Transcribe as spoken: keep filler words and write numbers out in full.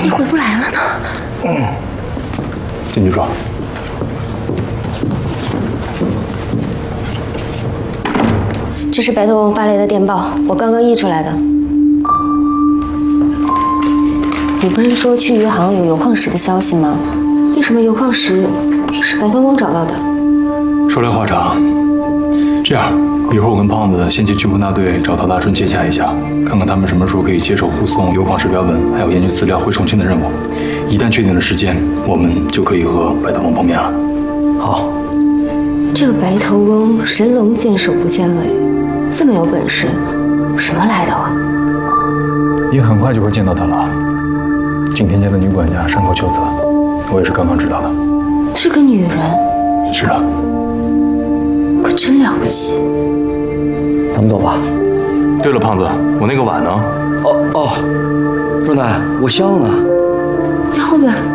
你回不来了呢。 嗯，进去说。 这是白头翁发来的电报，我刚刚译出来的。你不是说去余杭有油矿石的消息吗？为什么油矿石是白头翁找到的？ 说来话长，这样，一会儿我跟胖子先去巨鹏大队找陶大春接洽一下，看看他们什么时候可以接手护送油矿石标本，还有研究资料回重庆的任务。一旦确定了时间，我们就可以和白头翁碰面了。 好。 这个白头翁神龙见首不见尾，这么有本事，什么来头啊？ 你很快就会见到他了。景天家的女管家山口秋子，我也是刚刚知道的。 是个女人。 是的。 可真了不起。 咱们走吧。 对了，胖子，我那个碗呢？ 哦哦，若楠，我香呢。 你后边。